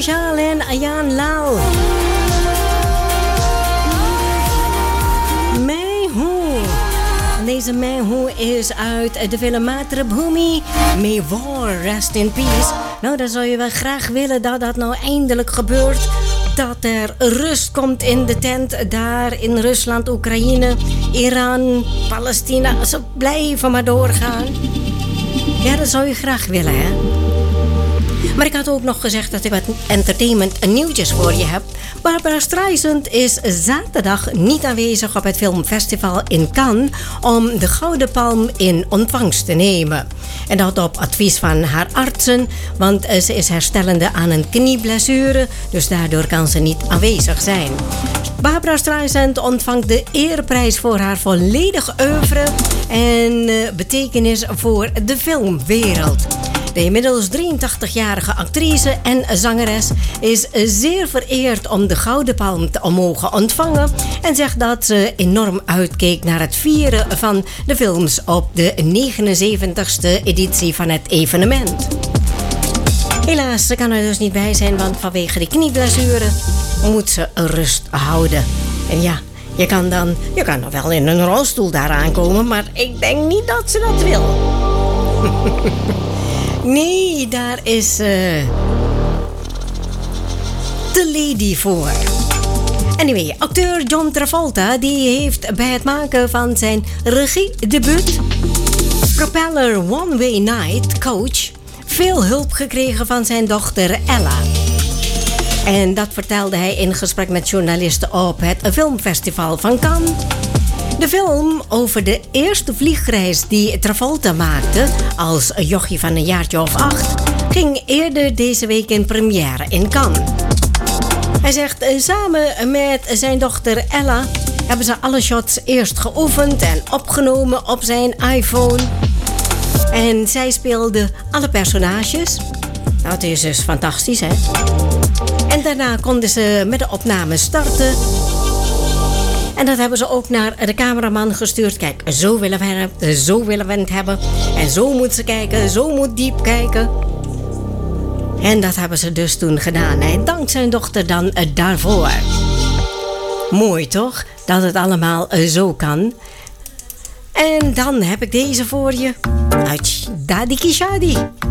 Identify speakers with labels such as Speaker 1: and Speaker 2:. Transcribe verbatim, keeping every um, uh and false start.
Speaker 1: Kushal en Ayan Lal. Mehu. Deze Mehu is uit de film Matrabhumi. May war rest in peace. Nou, dan zou je wel graag willen dat dat nou eindelijk gebeurt. Dat er rust komt in de tent daar in Rusland, Oekraïne, Iran, Palestina. Ze blijven maar doorgaan. Ja, dat zou je graag willen, hè? Maar ik had ook nog gezegd dat ik wat entertainment nieuwtjes voor je heb. Barbra Streisand is zaterdag niet aanwezig op het filmfestival in Cannes om de Gouden Palm in ontvangst te nemen. En dat op advies van haar artsen, want ze is herstellende aan een knieblessure, dus daardoor kan ze niet aanwezig zijn. Barbra Streisand ontvangt de ereprijs voor haar volledig oeuvre en betekenis voor de filmwereld. De inmiddels drieëntachtigjarige actrice en zangeres is zeer vereerd om de Gouden Palm te mogen ontvangen en zegt dat ze enorm uitkeek naar het vieren van de films op de negenenzeventigste editie van het evenement. Helaas, ze kan er dus niet bij zijn, want vanwege de knieblessure moet ze rust houden. En ja, je kan dan, je kan nog wel in een rolstoel daar aankomen, maar ik denk niet dat ze dat wil. Nee, daar is uh, de lady voor. Anyway, acteur John Travolta die heeft bij het maken van zijn regiedebuut Propeller One Way Night Coach veel hulp gekregen van zijn dochter Ella. En dat vertelde hij in gesprek met journalisten op het filmfestival van Cannes. De film over de eerste vliegreis die Travolta maakte als jochie van een jaartje of acht ging eerder deze week in première in Cannes. Hij zegt, samen met zijn dochter Ella hebben ze alle shots eerst geoefend en opgenomen op zijn iPhone. En zij speelde alle personages. Nou, het is dus fantastisch, hè? En daarna konden ze met de opname starten. En dat hebben ze ook naar de cameraman gestuurd. Kijk, zo willen we het, zo willen we het hebben. En zo moet ze kijken, zo moet diep kijken. En dat hebben ze dus toen gedaan. En dank zijn dochter dan daarvoor. Mooi toch, dat het allemaal zo kan. En dan heb ik deze voor je. Uit Daddy Kishadi.